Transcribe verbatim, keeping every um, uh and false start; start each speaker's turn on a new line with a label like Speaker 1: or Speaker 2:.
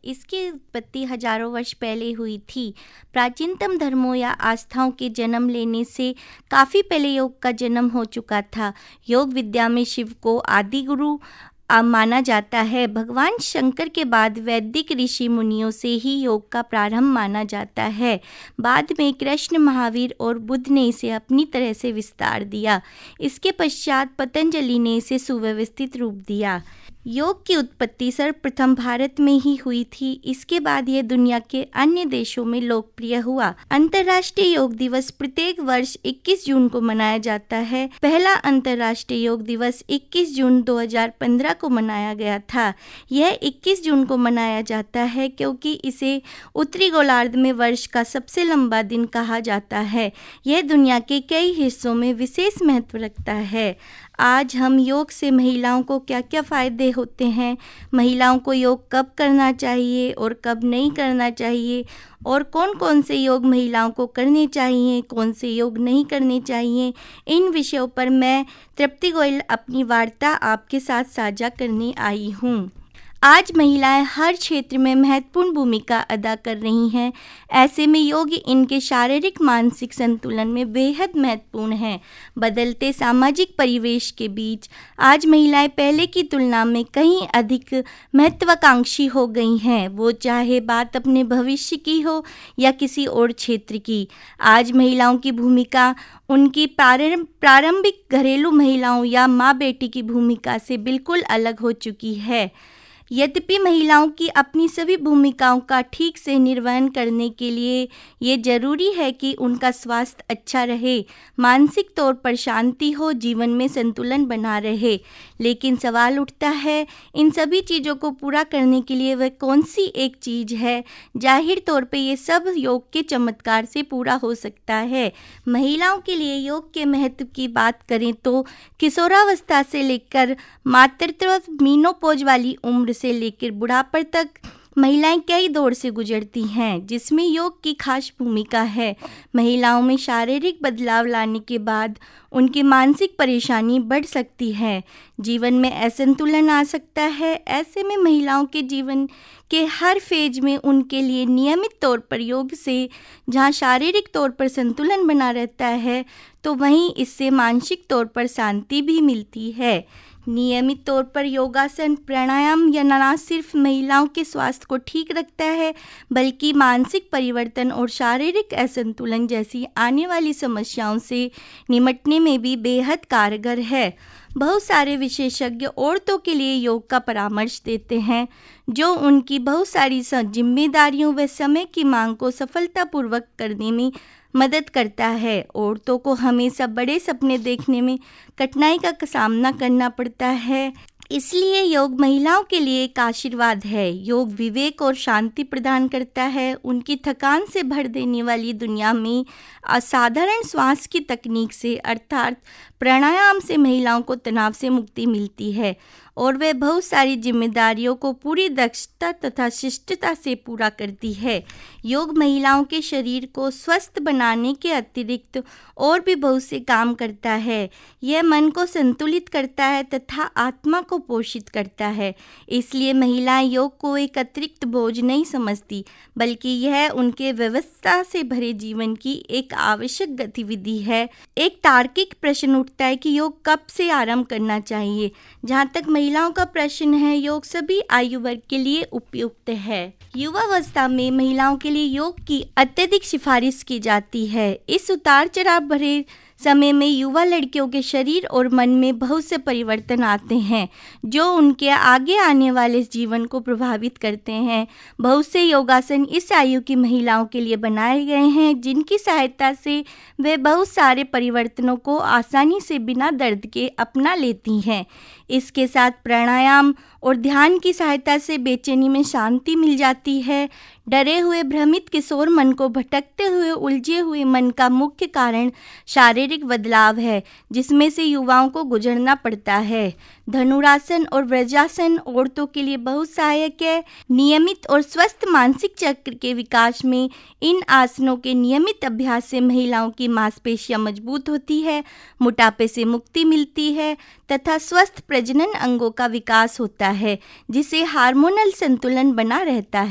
Speaker 1: इसकी उत्पत्ति हजारों वर्ष पहले हुई थी। प्राचीनतम धर्मों या आस्थाओं के जन्म लेने से काफ़ी पहले योग का जन्म हो चुका था। योग विद्या में शिव को आदि गुरु माना जाता है। भगवान शंकर के बाद वैदिक ऋषि मुनियों से ही योग का प्रारंभ माना जाता है। बाद में कृष्ण, महावीर और बुद्ध ने इसे अपनी तरह से विस्तार दिया। इसके पश्चात पतंजलि ने इसे सुव्यवस्थित रूप दिया। योग की उत्पत्ति सर्वप्रथम भारत में ही हुई थी। इसके बाद यह दुनिया के अन्य देशों में लोकप्रिय हुआ। अंतर्राष्ट्रीय योग दिवस प्रत्येक वर्ष इक्कीस जून को मनाया जाता है। पहला अंतर्राष्ट्रीय योग दिवस इक्कीस जून दो हज़ार पंद्रह को मनाया गया था। यह इक्कीस जून को मनाया जाता है क्योंकि इसे उत्तरी गोलार्ध में वर्ष का सबसे लंबा दिन कहा जाता है। यह दुनिया के कई हिस्सों में विशेष महत्व रखता है। आज हम योग से महिलाओं को क्या क्या फ़ायदे होते हैं, महिलाओं को योग कब करना चाहिए और कब नहीं करना चाहिए, और कौन कौन से योग महिलाओं को करने चाहिए, कौन से योग नहीं करने चाहिए, इन विषयों पर मैं तृप्ति गोयल अपनी वार्ता आपके साथ साझा करने आई हूँ। आज महिलाएं हर क्षेत्र में महत्वपूर्ण भूमिका अदा कर रही हैं। ऐसे में योग इनके शारीरिक मानसिक संतुलन में बेहद महत्वपूर्ण है। बदलते सामाजिक परिवेश के बीच आज महिलाएं पहले की तुलना में कहीं अधिक महत्वाकांक्षी हो गई हैं, वो चाहे बात अपने भविष्य की हो या किसी और क्षेत्र की। आज महिलाओं की भूमिका उनकी प्रारंभिक घरेलू महिलाओं या माँ बेटी की भूमिका से बिल्कुल अलग हो चुकी है। यद्यपि महिलाओं की अपनी सभी भूमिकाओं का ठीक से निर्वहन करने के लिए ये जरूरी है कि उनका स्वास्थ्य अच्छा रहे, मानसिक तौर पर शांति हो, जीवन में संतुलन बना रहे। लेकिन सवाल उठता है, इन सभी चीज़ों को पूरा करने के लिए वह कौन सी एक चीज़ है? जाहिर तौर पे ये सब योग के चमत्कार से पूरा हो सकता है। महिलाओं के लिए योग के महत्व की बात करें तो किशोरावस्था से लेकर मातृत्व, मीनोपॉज वाली उम्र से लेकर बुढ़ापे तक महिलाएं कई दौर से गुजरती हैं, जिसमें योग की खास भूमिका है। महिलाओं में शारीरिक बदलाव लाने के बाद उनकी मानसिक परेशानी बढ़ सकती है, जीवन में असंतुलन आ सकता है। ऐसे में महिलाओं के जीवन के हर फेज में उनके लिए नियमित तौर पर योग से जहां शारीरिक तौर पर संतुलन बना रहता है, तो वहीं इससे मानसिक तौर पर शांति भी मिलती है। नियमित तौर पर योगासन, प्राणायाम या न सिर्फ महिलाओं के स्वास्थ्य को ठीक रखता है, बल्कि मानसिक परिवर्तन और शारीरिक असंतुलन जैसी आने वाली समस्याओं से निपटने में भी बेहद कारगर है। बहुत सारे विशेषज्ञ औरतों के लिए योग का परामर्श देते हैं, जो उनकी बहुत सारी जिम्मेदारियों व समय की मांग को सफलतापूर्वक करने में मदद करता है। औरतों को हमेशा बड़े सपने देखने में कठिनाई का सामना करना पड़ता है, इसलिए योग महिलाओं के लिए एक आशीर्वाद है। योग विवेक और शांति प्रदान करता है। उनकी थकान से भर देने वाली दुनिया में असाधारण श्वास की तकनीक से अर्थात प्राणायाम से महिलाओं को तनाव से मुक्ति मिलती है और वे बहुत सारी जिम्मेदारियों को पूरी दक्षता तथा शिष्टता से पूरा करती है। योग महिलाओं के शरीर को स्वस्थ बनाने के अतिरिक्त और भी बहुत से काम करता है। यह मन को संतुलित करता है तथा आत्मा को पोषित करता है। इसलिए महिलाएं योग को एक अतिरिक्त बोझ नहीं समझती, बल्कि यह उनके व्यवस्था से भरे जीवन की एक आवश्यक गतिविधि है। एक तार्किक प्रश्न उठता है कि योग कब से आरंभ करना चाहिए। जहाँ तक महिलाओं का प्रश्न है, योग सभी आयु वर्ग के लिए उपयुक्त है। युवावस्था में महिलाओं के लिए योग की अत्यधिक सिफारिश की जाती है। इस उतार चढ़ाव भरे समय में युवा लड़कियों के शरीर और मन में बहुत से परिवर्तन आते हैं, जो उनके आगे आने वाले जीवन को प्रभावित करते हैं। बहुत से योगासन इस आयु की महिलाओं के लिए बनाए गए हैं, जिनकी सहायता से वे बहुत सारे परिवर्तनों को आसानी से बिना दर्द के अपना लेती हैं। इसके साथ प्राणायाम और ध्यान की सहायता से बेचैनी में शांति मिल जाती है। डरे हुए भ्रमित किशोर मन को भटकते हुए उलझे हुए मन का मुख्य कारण शारीरिक बदलाव है, जिसमें से युवाओं को गुजरना पड़ता है। धनुरासन और वज्रासन औरतों के लिए बहुत सहायक है। नियमित और स्वस्थ मानसिक चक्र के विकास में इन आसनों के नियमित अभ्यास से महिलाओं की मांसपेशियां मजबूत होती है, मोटापे से मुक्ति मिलती है तथा स्वस्थ प्रजनन अंगों का विकास होता है, जिससे हार्मोनल संतुलन बना रहता है।